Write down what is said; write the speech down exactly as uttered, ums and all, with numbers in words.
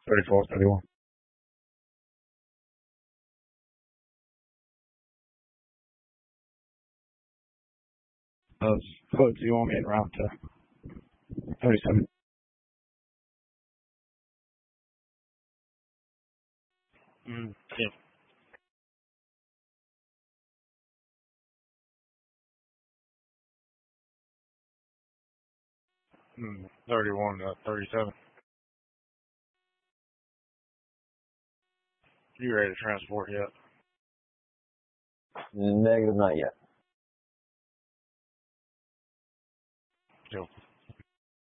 thirty-four, thirty-one. Those quotes you want me in round to thirty-seven. Mm, yeah. Mm, thirty-one to thirty-seven. You ready to transport yet? Negative, not yet. Yo,